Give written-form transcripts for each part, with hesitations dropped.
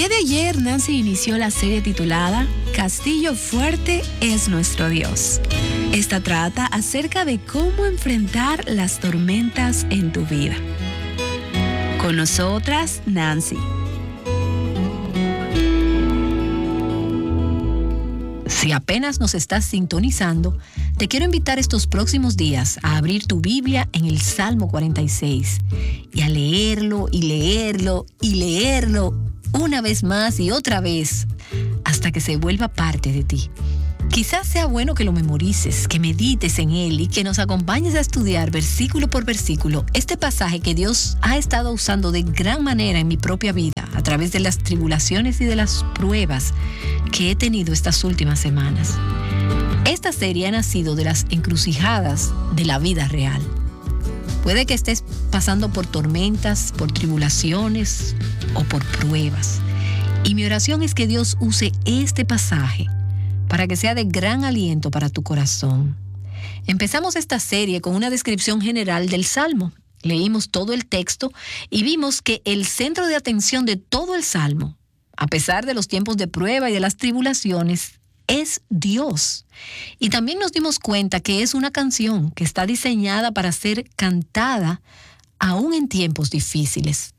día de ayer, Nancy inició la serie titulada Castillo Fuerte es nuestro Dios. Esta trata acerca de cómo enfrentar las tormentas en tu vida. Con nosotras, Nancy. Si apenas nos estás sintonizando, te quiero invitar estos próximos días a abrir tu Biblia en el Salmo 46 y a leerlo y leerlo y leerlo una vez más y otra vez hasta que se vuelva parte de ti. Quizás sea bueno que lo memorices, que medites en él y que nos acompañes a estudiar versículo por versículo este pasaje que Dios ha estado usando de gran manera en mi propia vida a través de las tribulaciones y de las pruebas que he tenido estas últimas semanas. Esta serie ha nacido de las encrucijadas de la vida real. Puede que estés pasando por tormentas, por tribulaciones o por pruebas. Y mi oración es que Dios use este pasaje para que sea de gran aliento para tu corazón. Empezamos esta serie con una descripción general del Salmo. Leímos todo el texto y vimos que el centro de atención de todo el Salmo, a pesar de los tiempos de prueba y de las tribulaciones, es Dios. Y también nos dimos cuenta que es una canción que está diseñada para ser cantada aún en tiempos difíciles.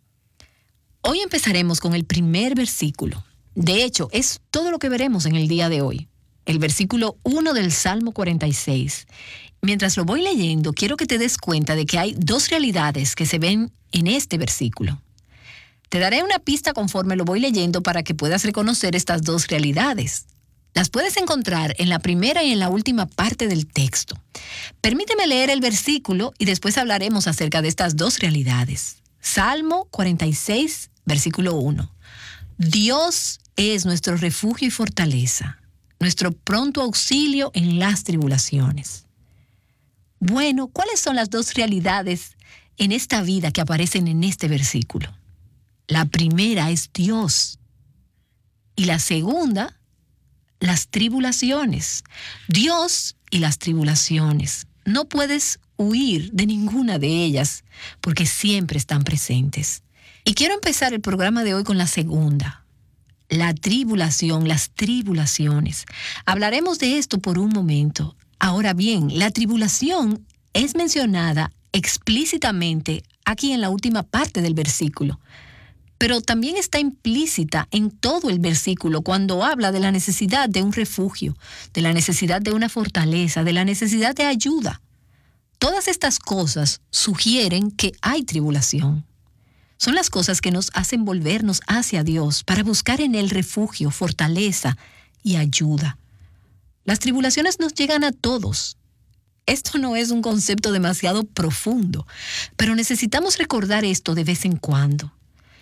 Hoy empezaremos con el primer versículo. De hecho, es todo lo que veremos en el día de hoy. El versículo 1 del Salmo 46. Mientras lo voy leyendo, quiero que te des cuenta de que hay dos realidades que se ven en este versículo. Te daré una pista conforme lo voy leyendo para que puedas reconocer estas dos realidades. Las puedes encontrar en la primera y en la última parte del texto. Permíteme leer el versículo y después hablaremos acerca de estas dos realidades. Salmo 46, versículo 1. Dios es nuestro refugio y fortaleza, nuestro pronto auxilio en las tribulaciones. Bueno, ¿cuáles son las dos realidades en esta vida que aparecen en este versículo? La primera es Dios y la segunda, las tribulaciones. Dios y las tribulaciones. No puedes huir de ninguna de ellas porque siempre están presentes. Y quiero empezar el programa de hoy con la segunda, la tribulación, las tribulaciones. Hablaremos de esto por un momento. Ahora bien, la tribulación es mencionada explícitamente aquí en la última parte del versículo, pero también está implícita en todo el versículo cuando habla de la necesidad de un refugio, de la necesidad de una fortaleza, de la necesidad de ayuda. Todas estas cosas sugieren que hay tribulación. Son las cosas que nos hacen volvernos hacia Dios para buscar en Él refugio, fortaleza y ayuda. Las tribulaciones nos llegan a todos. Esto no es un concepto demasiado profundo, pero necesitamos recordar esto de vez en cuando.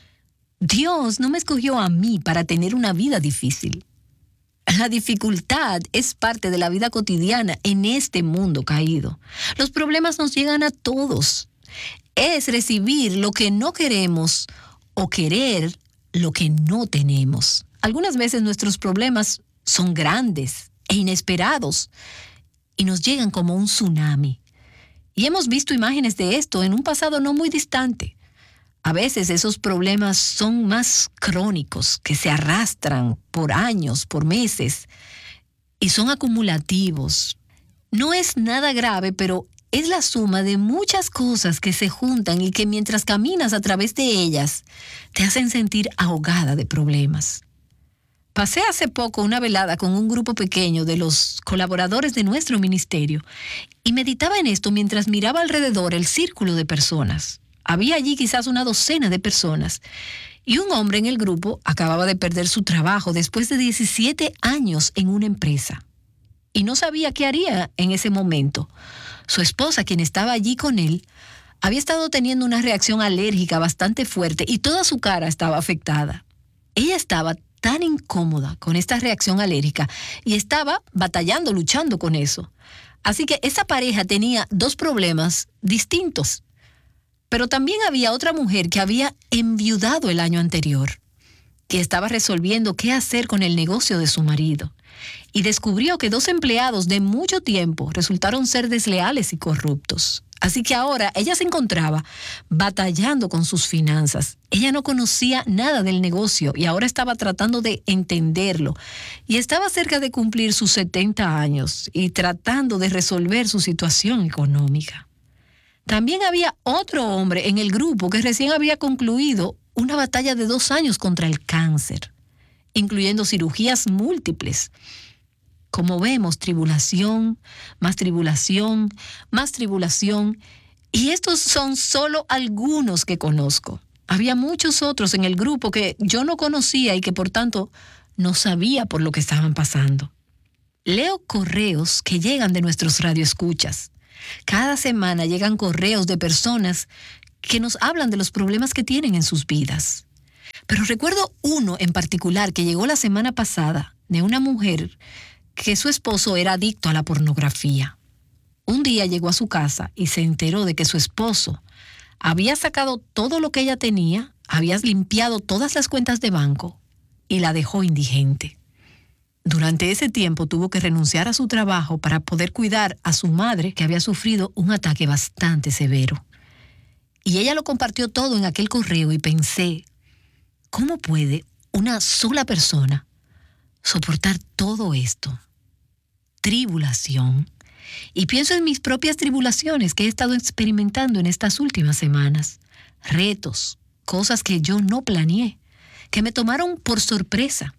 Dios no me escogió a mí para tener una vida difícil. La dificultad es parte de la vida cotidiana en este mundo caído. Los problemas nos llegan a todos. Es recibir lo que no queremos o querer lo que no tenemos. Algunas veces nuestros problemas son grandes e inesperados y nos llegan como un tsunami. Y hemos visto imágenes de esto en un pasado no muy distante. A veces esos problemas son más crónicos, que se arrastran por años, por meses, y son acumulativos. No es nada grave, pero es la suma de muchas cosas que se juntan y que mientras caminas a través de ellas, te hacen sentir ahogada de problemas. Pasé hace poco una velada con un grupo pequeño de los colaboradores de nuestro ministerio y meditaba en esto mientras miraba alrededor el círculo de personas. Había allí quizás una docena de personas y un hombre en el grupo acababa de perder su trabajo después de 17 años en una empresa y no sabía qué haría en ese momento. Su esposa, quien estaba allí con él, había estado teniendo una reacción alérgica bastante fuerte y toda su cara estaba afectada. Ella estaba tan incómoda con esta reacción alérgica y estaba batallando, luchando con eso. Así que esa pareja tenía dos problemas distintos. Pero también había otra mujer que había enviudado el año anterior, que estaba resolviendo qué hacer con el negocio de su marido. Y descubrió que 2 empleados de mucho tiempo resultaron ser desleales y corruptos. Así que ahora ella se encontraba batallando con sus finanzas. Ella no conocía nada del negocio y ahora estaba tratando de entenderlo. Y estaba cerca de cumplir sus 70 años y tratando de resolver su situación económica. También había otro hombre en el grupo que recién había concluido una batalla de 2 años contra el cáncer, incluyendo cirugías múltiples. Como vemos, tribulación, más tribulación, más tribulación. Y estos son solo algunos que conozco. Había muchos otros en el grupo que yo no conocía y que por tanto no sabía por lo que estaban pasando. Leo correos que llegan de nuestros radioescuchas. Cada semana llegan correos de personas que nos hablan de los problemas que tienen en sus vidas. Pero recuerdo uno en particular que llegó la semana pasada de una mujer que su esposo era adicto a la pornografía. Un día llegó a su casa y se enteró de que su esposo había sacado todo lo que ella tenía, había limpiado todas las cuentas de banco y la dejó indigente. Durante ese tiempo tuvo que renunciar a su trabajo para poder cuidar a su madre, que había sufrido un ataque bastante severo. Y ella lo compartió todo en aquel correo y pensé, ¿cómo puede una sola persona soportar todo esto? Tribulación. Y pienso en mis propias tribulaciones que he estado experimentando en estas últimas semanas. Retos, cosas que yo no planeé, que me tomaron por sorpresa.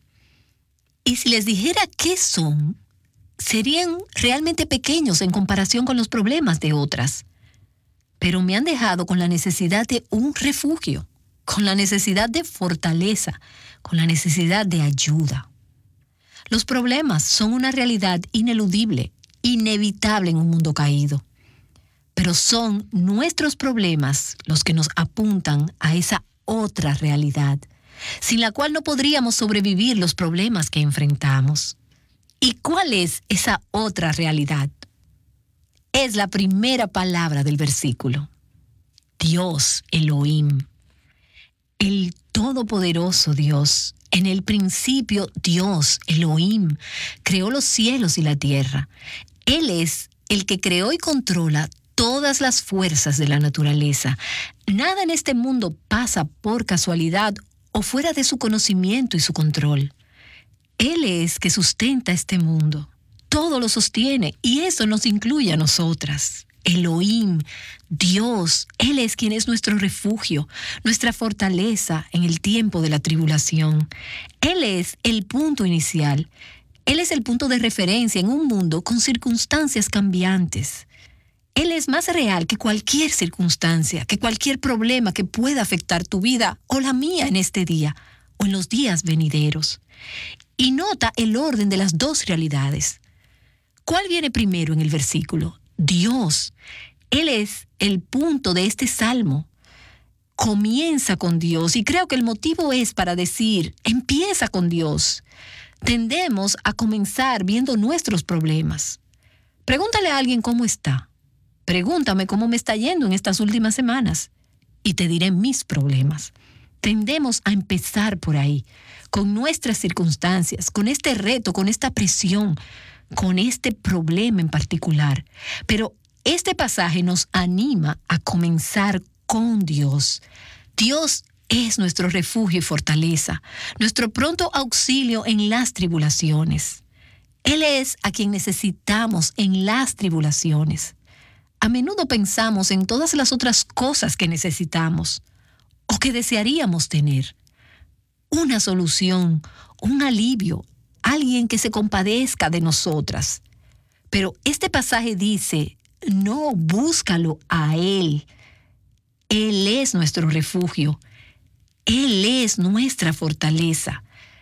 Y si les dijera qué son, serían realmente pequeños en comparación con los problemas de otras. Pero me han dejado con la necesidad de un refugio, con la necesidad de fortaleza, con la necesidad de ayuda. Los problemas son una realidad ineludible, inevitable en un mundo caído. Pero son nuestros problemas los que nos apuntan a esa otra realidad, sin la cual no podríamos sobrevivir los problemas que enfrentamos. ¿Y cuál es esa otra realidad? Es la primera palabra del versículo. Dios, Elohim, el todopoderoso Dios. En el principio, Dios, Elohim, creó los cielos y la tierra. Él es el que creó y controla todas las fuerzas de la naturaleza. Nada en este mundo pasa por casualidad o fuera de su conocimiento y su control. Él es que sustenta este mundo. Todo lo sostiene y eso nos incluye a nosotras. Elohim, Dios, Él es quien es nuestro refugio, nuestra fortaleza en el tiempo de la tribulación. Él es el punto inicial. Él es el punto de referencia en un mundo con circunstancias cambiantes. Él es más real que cualquier circunstancia, que cualquier problema que pueda afectar tu vida o la mía en este día o en los días venideros. Y nota el orden de las dos realidades. ¿Cuál viene primero en el versículo? Dios. Él es el punto de este salmo. Comienza con Dios y creo que el motivo es para decir, empieza con Dios. Tendemos a comenzar viendo nuestros problemas. Pregúntale a alguien cómo está. Pregúntame cómo me está yendo en estas últimas semanas y te diré mis problemas. Tendemos a empezar por ahí, con nuestras circunstancias, con este reto, con esta presión, con este problema en particular. Pero este pasaje nos anima a comenzar con Dios. Dios es nuestro refugio y fortaleza, nuestro pronto auxilio en las tribulaciones. Él es a quien necesitamos en las tribulaciones. A menudo pensamos en todas las otras cosas que necesitamos o que desearíamos tener. Una solución, un alivio, alguien que se compadezca de nosotras. Pero este pasaje dice, no, búscalo a Él. Él es nuestro refugio. Él es nuestra fortaleza.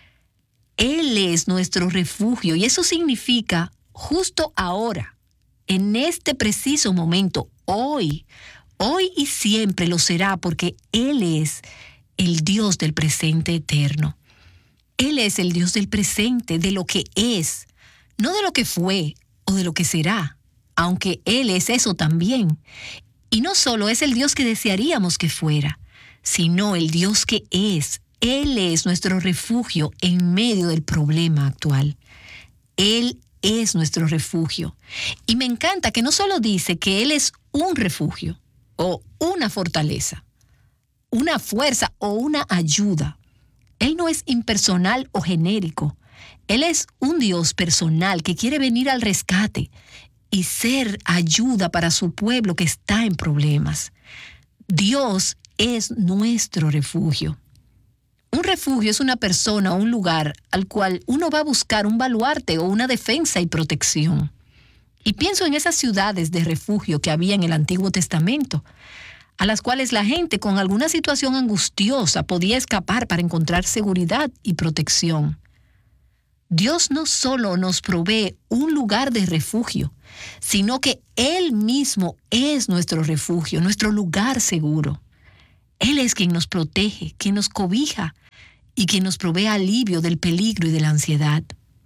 Él es nuestro refugio y eso significa justo ahora, en este preciso momento, hoy y siempre lo será porque Él es el Dios del presente eterno. Él es el Dios del presente, de lo que es, no de lo que fue o de lo que será, aunque Él es eso también. Y no solo es el Dios que desearíamos que fuera, sino el Dios que es. Él es nuestro refugio en medio del problema actual. Él es nuestro refugio. Y me encanta que no solo dice que Él es un refugio o una fortaleza, una fuerza o una ayuda. Él no es impersonal o genérico. Él es un Dios personal que quiere venir al rescate y ser ayuda para su pueblo que está en problemas. Dios es nuestro refugio. Un refugio es una persona o un lugar al cual uno va a buscar un baluarte o una defensa y protección. Y pienso en esas ciudades de refugio que había en el Antiguo Testamento, a las cuales la gente con alguna situación angustiosa podía escapar para encontrar seguridad y protección. Dios no solo nos provee un lugar de refugio, sino que Él mismo es nuestro refugio, nuestro lugar seguro. Él es quien nos protege, quien nos cobija y quien nos provee alivio del peligro y de la ansiedad.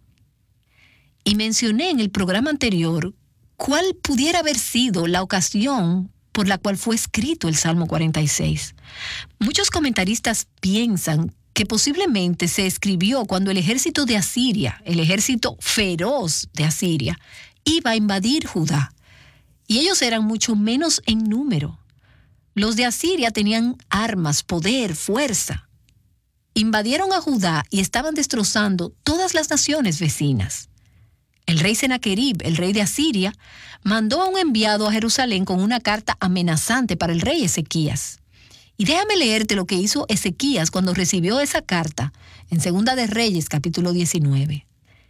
Y mencioné en el programa anterior cuál pudiera haber sido la ocasión por la cual fue escrito el Salmo 46. Muchos comentaristas piensan que posiblemente se escribió cuando el ejército de Asiria, el ejército feroz de Asiria, iba a invadir Judá. Y ellos eran mucho menos en número. Los de Asiria tenían armas, poder, fuerza. Invadieron a Judá y estaban destrozando todas las naciones vecinas. El rey Senaquerib, el rey de Asiria, mandó a un enviado a Jerusalén con una carta amenazante para el rey Ezequías. Y déjame leerte lo que hizo Ezequías cuando recibió esa carta en Segunda de Reyes, capítulo 19.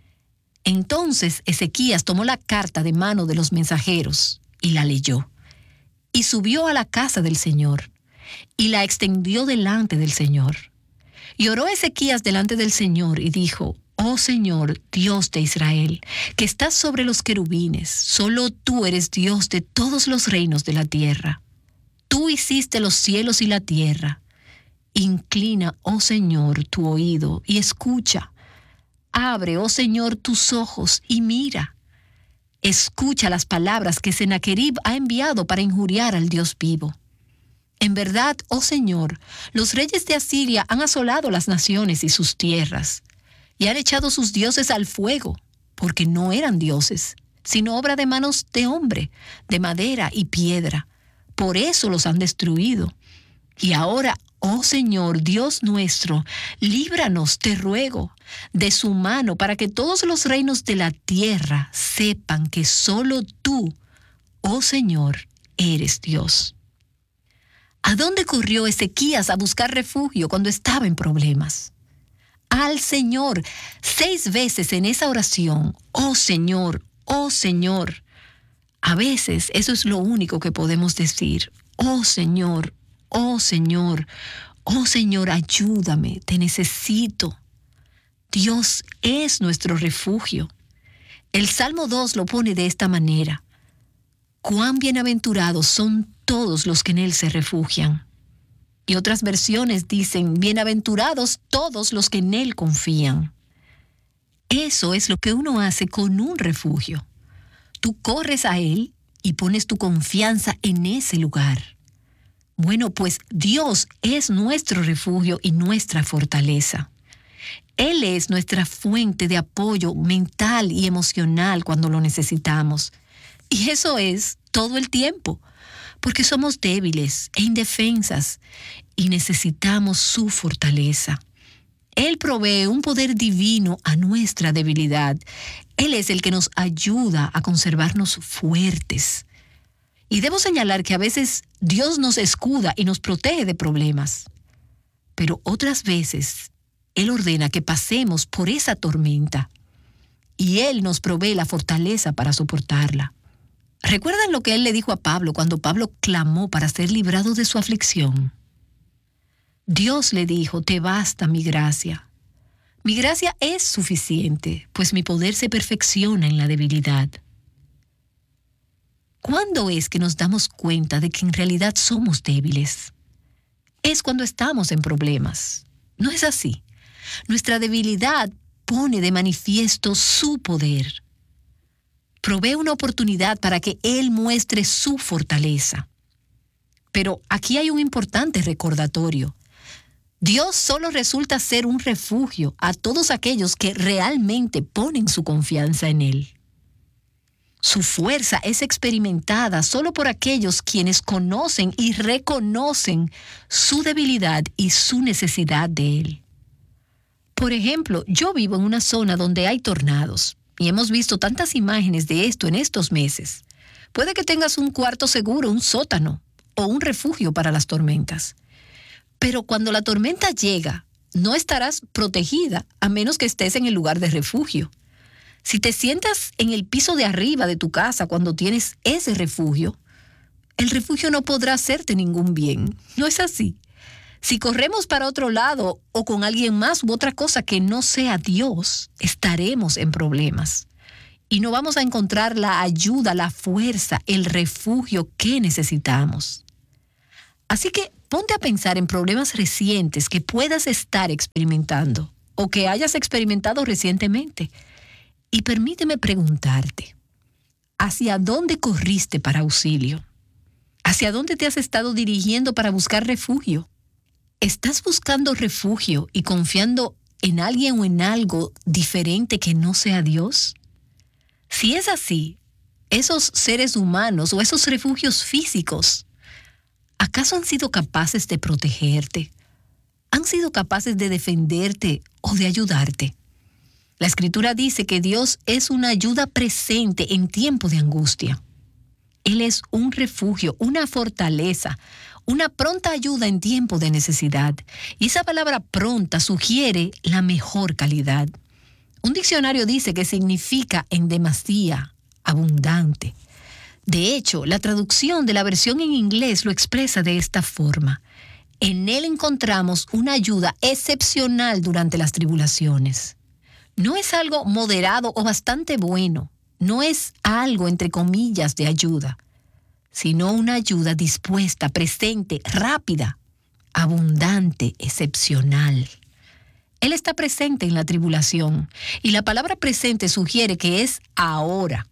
Entonces Ezequías tomó la carta de mano de los mensajeros y la leyó. Y subió a la casa del Señor y la extendió delante del Señor. Y oró Ezequías delante del Señor y dijo: Oh Señor, Dios de Israel, que estás sobre los querubines, solo tú eres Dios de todos los reinos de la tierra. Tú hiciste los cielos y la tierra. Inclina, oh Señor, tu oído y escucha. Abre, oh Señor, tus ojos y mira. Escucha las palabras que Senaquerib ha enviado para injuriar al Dios vivo. En verdad, oh Señor, los reyes de Asiria han asolado las naciones y sus tierras, y han echado sus dioses al fuego, porque no eran dioses, sino obra de manos de hombre, de madera y piedra. Por eso los han destruido. Y ahora, oh Señor, Dios nuestro, líbranos, te ruego, de su mano, para que todos los reinos de la tierra sepan que solo tú, oh Señor, eres Dios. ¿A dónde corrió Ezequías a buscar refugio cuando estaba en problemas? Al Señor. 6 veces en esa oración: oh Señor, oh Señor. A veces eso es lo único que podemos decir: oh Señor, oh Señor, oh Señor, ayúdame, te necesito. Dios es nuestro refugio. El Salmo 2 lo pone de esta manera: cuán bienaventurados son todos los que en Él se refugian. Y otras versiones dicen: bienaventurados todos los que en Él confían. Eso es lo que uno hace con un refugio. Tú corres a Él y pones tu confianza en ese lugar. Bueno, pues Dios es nuestro refugio y nuestra fortaleza. Él es nuestra fuente de apoyo mental y emocional cuando lo necesitamos. Y eso es todo el tiempo, porque somos débiles e indefensas y necesitamos su fortaleza. Él provee un poder divino a nuestra debilidad. Él es el que nos ayuda a conservarnos fuertes. Y debo señalar que a veces Dios nos escuda y nos protege de problemas. Pero otras veces Él ordena que pasemos por esa tormenta. Y Él nos provee la fortaleza para soportarla. ¿Recuerdan lo que Él le dijo a Pablo cuando Pablo clamó para ser librado de su aflicción? Dios le dijo: te basta mi gracia. Mi gracia es suficiente, pues mi poder se perfecciona en la debilidad. ¿Cuándo es que nos damos cuenta de que en realidad somos débiles? Es cuando estamos en problemas. ¿No es así? Nuestra debilidad pone de manifiesto su poder. Provee una oportunidad para que Él muestre su fortaleza. Pero aquí hay un importante recordatorio. Dios solo resulta ser un refugio a todos aquellos que realmente ponen su confianza en Él. Su fuerza es experimentada solo por aquellos quienes conocen y reconocen su debilidad y su necesidad de Él. Por ejemplo, yo vivo en una zona donde hay tornados y hemos visto tantas imágenes de esto en estos meses. Puede que tengas un cuarto seguro, un sótano o un refugio para las tormentas. Pero cuando la tormenta llega, no estarás protegida a menos que estés en el lugar de refugio. Si te sientas en el piso de arriba de tu casa cuando tienes ese refugio, el refugio no podrá hacerte ningún bien. ¿No es así? Si corremos para otro lado o con alguien más u otra cosa que no sea Dios, estaremos en problemas. Y no vamos a encontrar la ayuda, la fuerza, el refugio que necesitamos. Así que ponte a pensar en problemas recientes que puedas estar experimentando o que hayas experimentado recientemente. Y permíteme preguntarte, ¿hacia dónde corriste para auxilio? ¿Hacia dónde te has estado dirigiendo para buscar refugio? ¿Estás buscando refugio y confiando en alguien o en algo diferente que no sea Dios? Si es así, esos seres humanos o esos refugios físicos, ¿acaso han sido capaces de protegerte? ¿Han sido capaces de defenderte o de ayudarte? La Escritura dice que Dios es una ayuda presente en tiempo de angustia. Él es un refugio, una fortaleza, una pronta ayuda en tiempo de necesidad. Y esa palabra pronta sugiere la mejor calidad. Un diccionario dice que significa en demasía, abundante. De hecho, la traducción de la versión en inglés lo expresa de esta forma. En Él encontramos una ayuda excepcional durante las tribulaciones. No es algo moderado o bastante bueno, no es algo entre comillas de ayuda, sino una ayuda dispuesta, presente, rápida, abundante, excepcional. Él está presente en la tribulación y la palabra presente sugiere que es ahora.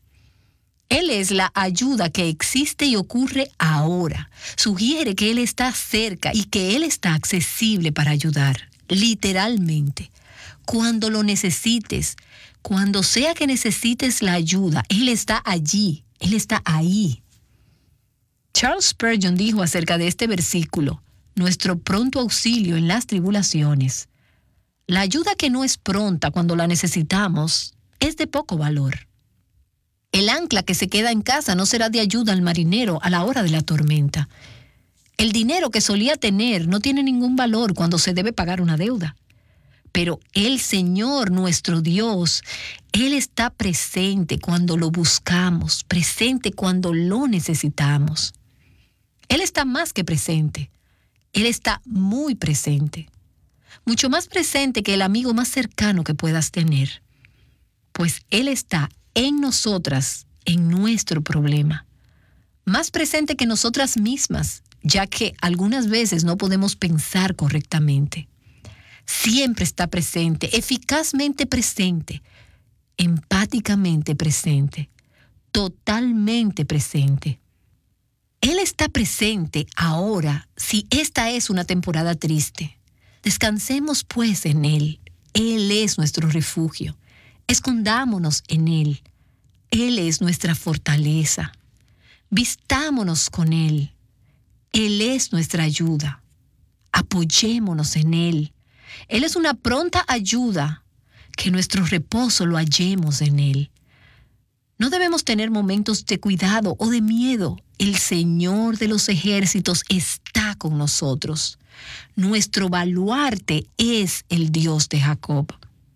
Él es la ayuda que existe y ocurre ahora. Sugiere que Él está cerca y que Él está accesible para ayudar, literalmente. Cuando lo necesites, cuando sea que necesites la ayuda, Él está allí, Él está ahí. Charles Spurgeon dijo acerca de este versículo, nuestro pronto auxilio en las tribulaciones. La ayuda que no es pronta cuando la necesitamos es de poco valor. El ancla que se queda en casa no será de ayuda al marinero a la hora de la tormenta. El dinero que solía tener no tiene ningún valor cuando se debe pagar una deuda. Pero el Señor, nuestro Dios, Él está presente cuando lo buscamos, presente cuando lo necesitamos. Él está más que presente. Él está muy presente. Mucho más presente que el amigo más cercano que puedas tener. Pues Él está en nosotras, en nuestro problema. Más presente que nosotras mismas, ya que algunas veces no podemos pensar correctamente. Siempre está presente, eficazmente presente, empáticamente presente, totalmente presente. Él está presente ahora si esta es una temporada triste. Descansemos pues en Él. Él es nuestro refugio. Escondámonos en Él. Él es nuestra fortaleza. Vistámonos con Él. Él es nuestra ayuda. Apoyémonos en Él. Él es una pronta ayuda, que nuestro reposo lo hallemos en Él. No debemos tener momentos de cuidado o de miedo. El Señor de los ejércitos está con nosotros. Nuestro baluarte es el Dios de Jacob.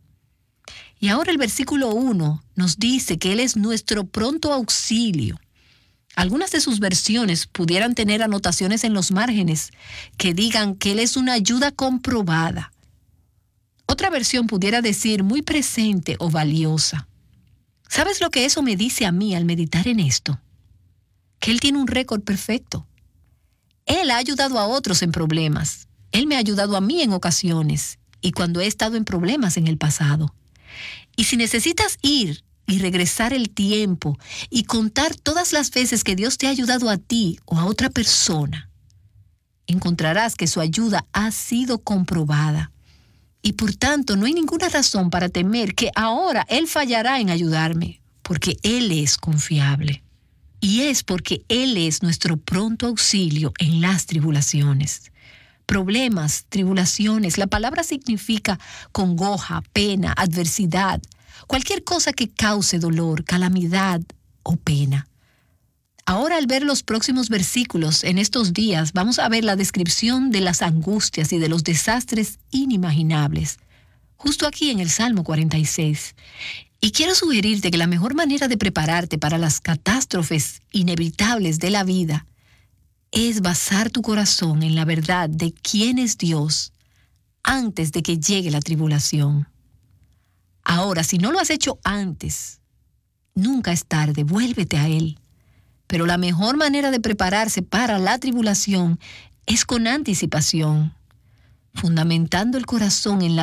Y ahora el versículo 1 nos dice que Él es nuestro pronto auxilio. Algunas de sus versiones pudieran tener anotaciones en los márgenes que digan que Él es una ayuda comprobada. Otra versión pudiera decir muy presente o valiosa. ¿Sabes lo que eso me dice a mí al meditar en esto? Que Él tiene un récord perfecto. Él ha ayudado a otros en problemas. Él me ha ayudado a mí en ocasiones y cuando he estado en problemas en el pasado. Y si necesitas ir y regresar el tiempo y contar todas las veces que Dios te ha ayudado a ti o a otra persona, encontrarás que su ayuda ha sido comprobada. Y por tanto, no hay ninguna razón para temer que ahora Él fallará en ayudarme porque Él es confiable. Y es porque Él es nuestro pronto auxilio en las tribulaciones. Problemas, tribulaciones, la palabra significa congoja, pena, adversidad, cualquier cosa que cause dolor, calamidad o pena. Ahora, al ver los próximos versículos en estos días, vamos a ver la descripción de las angustias y de los desastres inimaginables, justo aquí en el Salmo 46. Y quiero sugerirte que la mejor manera de prepararte para las catástrofes inevitables de la vida es basar tu corazón en la verdad de quién es Dios antes de que llegue la tribulación. Ahora, si no lo has hecho antes, nunca es tarde, vuélvete a Él. Pero la mejor manera de prepararse para la tribulación es con anticipación, fundamentando el corazón en la